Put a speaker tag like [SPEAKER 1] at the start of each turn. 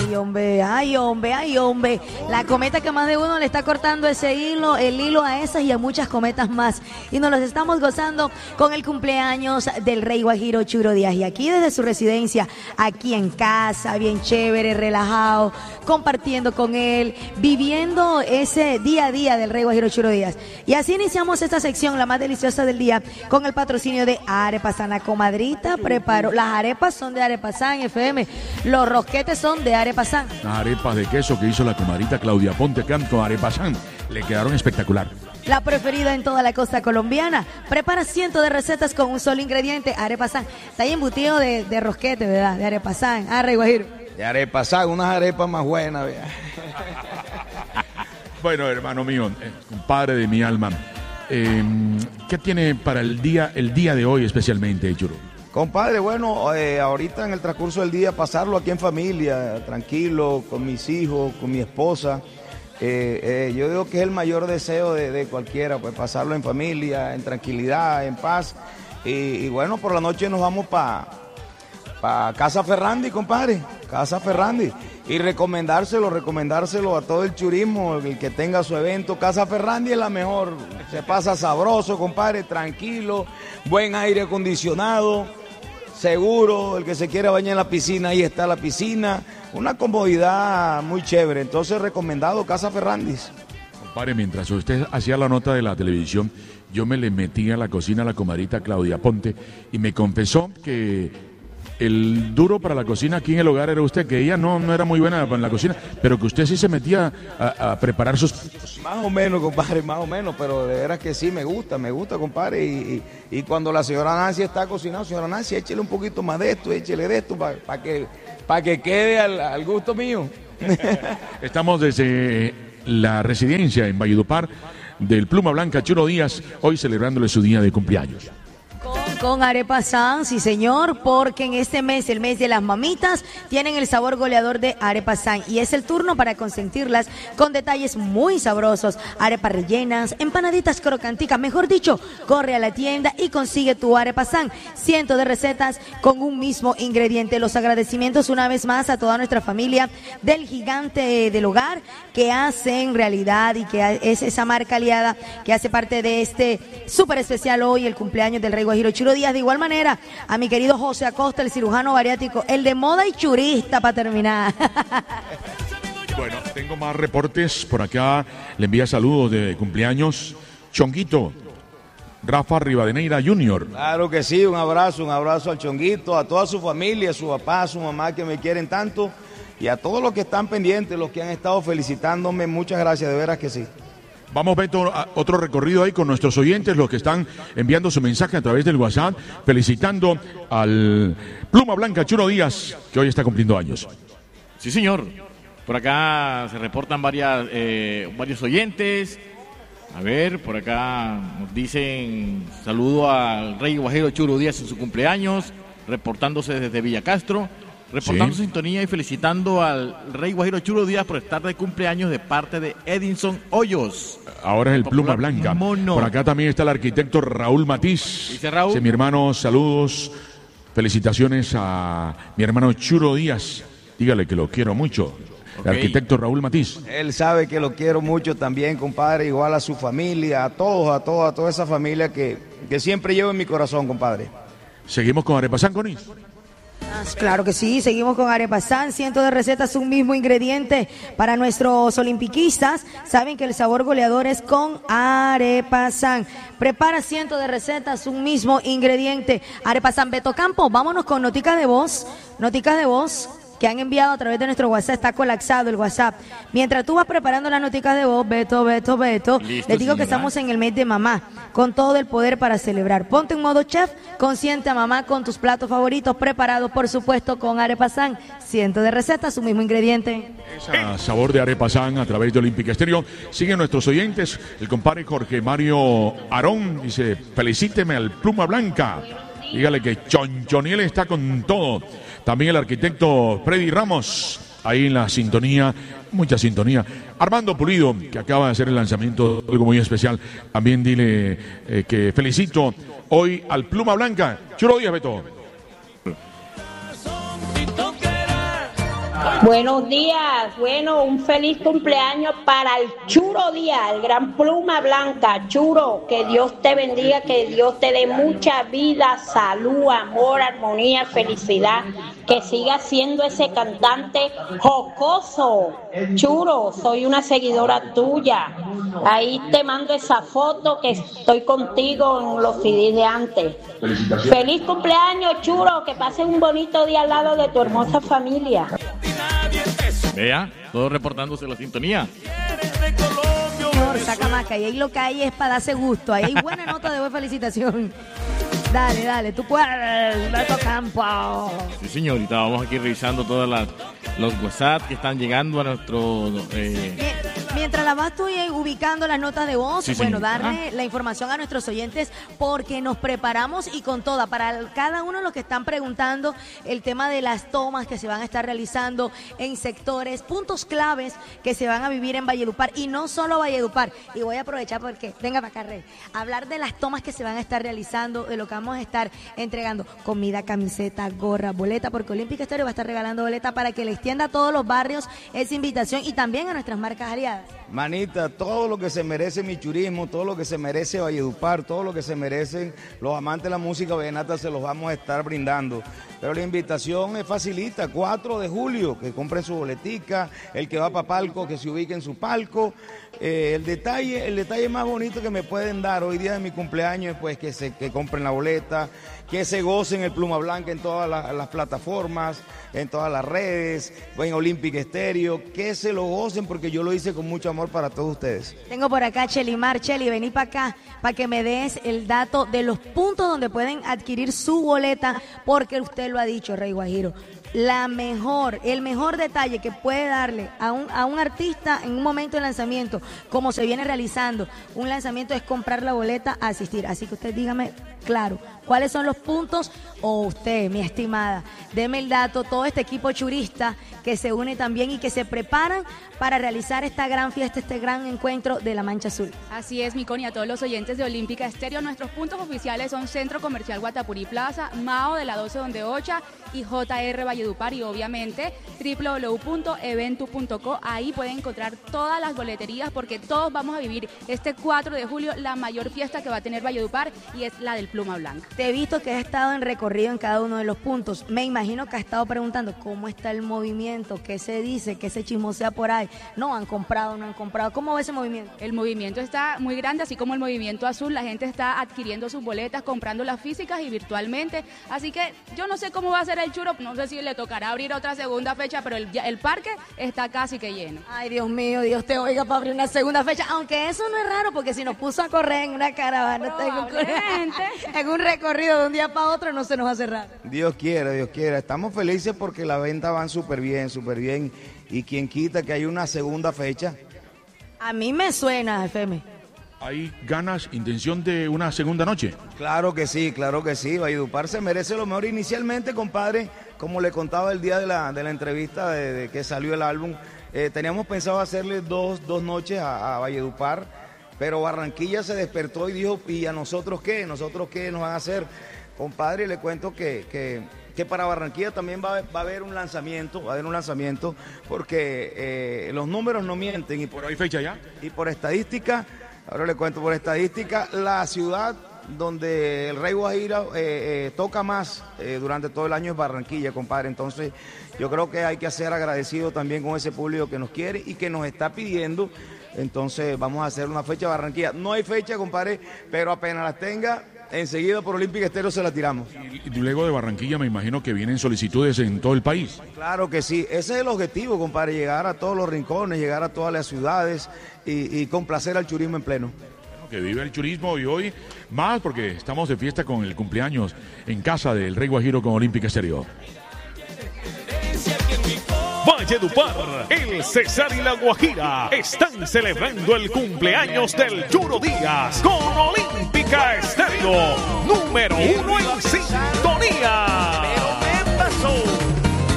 [SPEAKER 1] Ay, hombre, ay, hombre, ay, hombre. La cometa que más de uno le está cortando ese hilo, el hilo a esas y a muchas cometas más. Y nos los estamos gozando con el cumpleaños del Rey Guajiro Churo Díaz. Y aquí desde su residencia, aquí en casa, bien chévere, relajado, compartiendo con él, viviendo ese día a día del Rey Guajiro Churo Díaz. Y así iniciamos esta sección, la más deliciosa del día, con el patrocinio de Arepasán. La comadrita preparó, las arepas son de Arepasán FM, los rosquetes son de Arepasán.
[SPEAKER 2] Las arepas de queso que hizo la comadrita Claudia Ponte con Arepasán le quedaron espectacular.
[SPEAKER 1] La preferida en toda la costa colombiana. Prepara cientos de recetas con un solo ingrediente, Arepasán. Está ahí embutido de rosquete, ¿verdad? De Arepasán. Rey Guajiro.
[SPEAKER 3] De Arepasán, unas arepas más buenas, ¿verdad?
[SPEAKER 2] Bueno, hermano mío, compadre de mi alma, ¿qué tiene para el día de hoy especialmente, Churo?
[SPEAKER 3] Compadre, bueno, ahorita en el transcurso del día pasarlo aquí en familia, tranquilo, con mis hijos, con mi esposa. Yo digo que es el mayor deseo de cualquiera, pues pasarlo en familia, en tranquilidad, en paz. Y bueno, por la noche nos vamos para Casa Ferrandi, compadre, Casa Ferrandi. Y recomendárselo a todo el churismo, el que tenga su evento. Casa Ferrandi es la mejor, se pasa sabroso, compadre, tranquilo, buen aire acondicionado, seguro, el que se quiera bañar en la piscina, ahí está la piscina, una comodidad muy chévere. Entonces, recomendado Casa Ferrandis.
[SPEAKER 2] Compadre, mientras usted hacía la nota de la televisión, yo me le metí a la cocina a la comadrita Claudia Ponte y me confesó que el duro para la cocina aquí en el hogar era usted, que ella no era muy buena en la cocina, pero que usted sí se metía a preparar sus...
[SPEAKER 3] Más o menos, compadre, más o menos, pero de veras que sí, me gusta, compadre, y cuando la señora Nancy está cocinando, señora Nancy, échele un poquito más de esto, échele de esto, para que quede al gusto mío.
[SPEAKER 2] Estamos desde la residencia en Valledupar del Pluma Blanca Churo Díaz, hoy celebrándole su día de cumpleaños.
[SPEAKER 1] Con Arepasán, sí señor, porque en este mes, el mes de las mamitas, tienen el sabor goleador de Arepasán y es el turno para consentirlas con detalles muy sabrosos, arepas rellenas, empanaditas crocanticas, mejor dicho, corre a la tienda y consigue tu Arepasán, cientos de recetas con un mismo ingrediente. Los agradecimientos una vez más a toda nuestra familia del gigante del hogar que hacen realidad y que es esa marca aliada que hace parte de este súper especial hoy, el cumpleaños del Rey Guajiro Churo Díaz. De igual manera, a mi querido José Acosta, el cirujano bariátrico, el de moda y churista para terminar.
[SPEAKER 2] Bueno, tengo más reportes. Por acá le envía saludos de cumpleaños Chonguito, Rafa Rivadeneira Jr.
[SPEAKER 3] Claro que sí, un abrazo al Chonguito, a toda su familia, a su papá, a su mamá que me quieren tanto y a todos los que están pendientes, los que han estado felicitándome. Muchas gracias, de veras que sí.
[SPEAKER 2] Vamos, Beto, a otro recorrido ahí con nuestros oyentes, los que están enviando su mensaje a través del WhatsApp, felicitando al Pluma Blanca Churo Díaz, que hoy está cumpliendo años.
[SPEAKER 4] Sí, señor. Por acá se reportan varios oyentes. A ver, por acá nos dicen saludo al Rey Guajiro Churo Díaz en su cumpleaños, reportándose desde Villa Castro. Reportando su sintonía y felicitando al Rey Guajiro Churo Díaz por estar de cumpleaños de parte de Edinson Hoyos.
[SPEAKER 2] Ahora es el Pluma Blanca. Mono. Por acá también está el arquitecto Raúl Matiz.
[SPEAKER 4] Dice Raúl.
[SPEAKER 2] Dice, mi hermano, saludos, felicitaciones a mi hermano Churo Díaz. Dígale que lo quiero mucho. El arquitecto Raúl Matiz.
[SPEAKER 3] Él sabe que lo quiero mucho también, compadre, igual a su familia, a toda esa familia que siempre llevo en mi corazón, compadre.
[SPEAKER 2] Seguimos con Arepasán, Conis.
[SPEAKER 1] Claro que sí, seguimos con Arepasán, cientos de recetas, un mismo ingrediente para nuestros olimpiquistas. Saben que el sabor goleador es con Arepasán. Prepara cientos de recetas, un mismo ingrediente. Arepasán. Beto Campo, vámonos con noticas de voz que han enviado a través de nuestro WhatsApp. Está colapsado el WhatsApp. Mientras tú vas preparando las noticas de voz, Beto,
[SPEAKER 4] Listo,
[SPEAKER 1] les digo que estamos en el mes de mamá, con todo el poder para celebrar. Ponte en modo chef, consiente a mamá con tus platos favoritos, preparados, por supuesto, con Arepasán. Cientos de recetas, su mismo ingrediente.
[SPEAKER 2] Sabor de Arepasán a través de Olímpica Estéreo. Siguen nuestros oyentes. El compadre Jorge Mario Arón dice, felicíteme al Pluma Blanca. Dígale que Chonchoniel está con todo. También el arquitecto Freddy Ramos, ahí en la sintonía, mucha sintonía. Armando Pulido, que acaba de hacer el lanzamiento, algo muy especial. También dile que felicito hoy al Pluma Blanca. Churo Díaz, Beto.
[SPEAKER 5] Buenos días, bueno, un feliz cumpleaños para el Churo Díaz, el gran pluma blanca. Churo, que Dios te bendiga, que Dios te dé mucha vida, salud, amor, armonía, felicidad, que siga siendo ese cantante jocoso. Churo, soy una seguidora tuya, ahí te mando esa foto que estoy contigo en los CDs de antes. Feliz cumpleaños, Churo, que pases un bonito día al lado de tu hermosa familia.
[SPEAKER 4] Vea, todos reportándose la sintonía.
[SPEAKER 1] Señor, Sacamaca, y ahí lo que hay es para darse gusto. Ahí hay buena nota de buena felicitación. Dale, tú puedes, Beto Campo.
[SPEAKER 4] Sí, señorita, vamos aquí revisando todas los WhatsApp que están llegando a nuestro...
[SPEAKER 1] Mientras la vas tú ubicando las notas de voz,
[SPEAKER 4] sí,
[SPEAKER 1] bueno,
[SPEAKER 4] señor.
[SPEAKER 1] darle la información a nuestros oyentes porque nos preparamos y con toda, para cada uno de los que están preguntando el tema de las tomas que se van a estar realizando en sectores, puntos claves que se van a vivir en Valledupar y no solo Valledupar. Y voy a aprovechar porque, venga para acá, Rey, hablar de las tomas que se van a estar realizando, de lo que vamos a estar entregando, comida, camiseta, gorra, boleta, porque Olímpica Estéreo va a estar regalando boleta para que le extienda a todos los barrios esa invitación y también a nuestras marcas aliadas.
[SPEAKER 3] Manita, todo lo que se merece mi churismo, todo lo que se merece Valledupar, todo lo que se merecen los amantes de la música vallenata se los vamos a estar brindando. Pero la invitación es facilita, 4 de julio, que compren su boletica, el que va para palco, que se ubique en su palco. El detalle más bonito que me pueden dar hoy día de mi cumpleaños es pues que compren la boleta, que se gocen el Pluma Blanca en todas las plataformas, en todas las redes, en Olímpica Estéreo, que se lo gocen porque yo lo hice con mucho amor para todos ustedes.
[SPEAKER 1] Tengo por acá Chelimar. Cheli, vení para acá para que me des el dato de los puntos donde pueden adquirir su boleta, porque usted lo ha dicho, Rey Guajiro. El mejor detalle que puede darle a un artista en un momento de lanzamiento, como se viene realizando un lanzamiento, es comprar la boleta a asistir. Así que usted dígame, claro, ¿cuáles son los puntos? O usted, mi estimada, deme el dato, todo este equipo churista que se une también y que se preparan para realizar esta gran fiesta, este gran encuentro de la Mancha Azul.
[SPEAKER 6] Así es, Miconi, a todos los oyentes de Olímpica Estéreo, nuestros puntos oficiales son Centro Comercial Guatapurí Plaza, Mao de la 12 Donde Ocha y JR Valledupar, y obviamente www.eventu.co. Ahí pueden encontrar todas las boleterías porque todos vamos a vivir este 4 de julio la mayor fiesta que va a tener Valledupar, y es la del Pluma Blanca.
[SPEAKER 1] Te he visto que has estado en recorrido en cada uno de los puntos. Me imagino que has estado preguntando cómo está el movimiento, qué se dice, qué se chismosea por ahí. No han comprado. ¿Cómo va ese movimiento?
[SPEAKER 6] El movimiento está muy grande, así como el movimiento azul. La gente está adquiriendo sus boletas, comprando las físicas y virtualmente. Así que yo no sé cómo va a ser el Churo. No sé si le tocará abrir otra segunda fecha, pero el parque está casi que lleno.
[SPEAKER 1] Ay, Dios mío, Dios te oiga para abrir una segunda fecha. Aunque eso no es raro, porque si nos puso a correr en una caravana, en un recorrido de un día para otro, no se nos va a cerrar.
[SPEAKER 3] Dios quiera. Estamos felices porque las ventas van súper bien. Y quien quita que hay una segunda fecha.
[SPEAKER 1] A mí me suena, FM.
[SPEAKER 2] ¿Hay ganas, intención de una segunda noche?
[SPEAKER 3] Claro que sí. Valledupar se merece lo mejor. Inicialmente, compadre, como le contaba el día de la entrevista de que salió el álbum, teníamos pensado hacerle dos noches a Valledupar, pero Barranquilla se despertó y dijo, ¿y a nosotros qué? ¿Nosotros qué nos van a hacer? Compadre, le cuento que para Barranquilla también va a haber un lanzamiento, porque los números no mienten.
[SPEAKER 2] ¿Pero hay fecha ya?
[SPEAKER 3] Y por estadística, ahora le cuento, la ciudad donde el Rey Guajiro toca más durante todo el año es Barranquilla, compadre. Entonces, yo creo que hay que ser agradecido también con ese público que nos quiere y que nos está pidiendo. Entonces, vamos a hacer una fecha de Barranquilla. No hay fecha, compadre, pero apenas las tenga, enseguida por Olímpica Estéreo se la tiramos.
[SPEAKER 2] Y luego de Barranquilla me imagino que vienen solicitudes en todo el país.
[SPEAKER 3] Claro que sí, ese es el objetivo, compadre, llegar a todos los rincones, llegar a todas las ciudades y complacer al churismo en pleno.
[SPEAKER 2] Bueno, que vive el churismo y hoy más porque estamos de fiesta con el cumpleaños en casa del Rey Guajiro con Olímpica Estéreo.
[SPEAKER 7] Valledupar, el Cesar y la Guajira están celebrando el cumpleaños del Churo Díaz con Olímpica Estéreo, número 1 en sintonía.